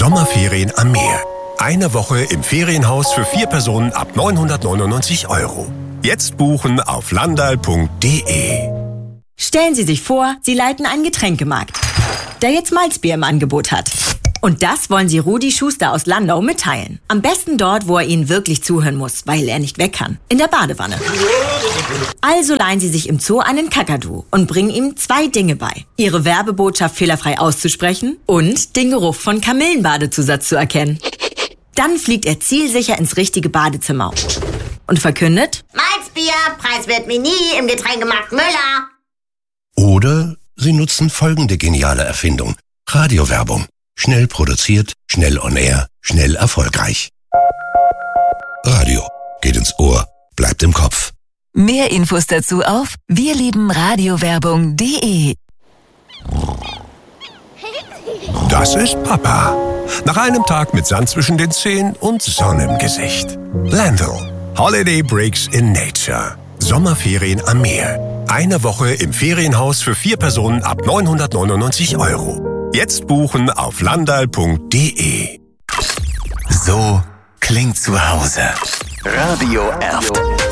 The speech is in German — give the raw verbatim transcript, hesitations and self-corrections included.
Sommerferien am Meer. Eine Woche im Ferienhaus für vier Personen ab neunhundertneunundneunzig Euro. Jetzt buchen auf landal punkt de. Stellen Sie sich vor, Sie leiten einen Getränkemarkt, der jetzt Malzbier im Angebot hat. Und das wollen Sie Rudi Schuster aus Landau mitteilen. Am besten dort, wo er Ihnen wirklich zuhören muss, weil er nicht weg kann. In der Badewanne. Also leihen Sie sich im Zoo einen Kakadu und bringen ihm zwei Dinge bei. Ihre Werbebotschaft fehlerfrei auszusprechen und den Geruch von Kamillenbadezusatz zu erkennen. Dann fliegt er zielsicher ins richtige Badezimmer und verkündet: Malzbier, preiswert Mini im Getränkemarkt Müller. Oder Sie nutzen folgende geniale Erfindung. Radiowerbung. Schnell produziert, schnell on air, schnell erfolgreich. Radio. Geht ins Ohr, bleibt im Kopf. Mehr Infos dazu auf wirliebenradiowerbung punkt de. Das ist Papa. Nach einem Tag mit Sand zwischen den Zehen und Sonne im Gesicht. Landal. Holiday Breaks in Nature. Sommerferien am Meer. Eine Woche im Ferienhaus für vier Personen ab neunhundertneunundneunzig Euro. Jetzt buchen auf landal punkt de. So klingt zu Hause. Radio Erft.